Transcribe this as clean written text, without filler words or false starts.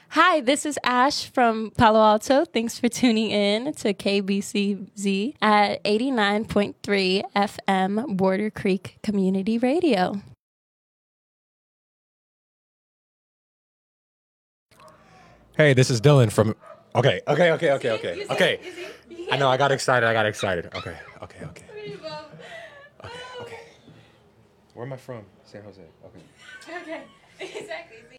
Hi, this is Ash from Palo Alto. Thanks for tuning in to KBCZ at 89.3 FM Border Creek Community Radio. Hey, this is Dylan from. Okay. I know. I got excited. Okay. Where am I from? San Jose. Okay. Okay, exactly.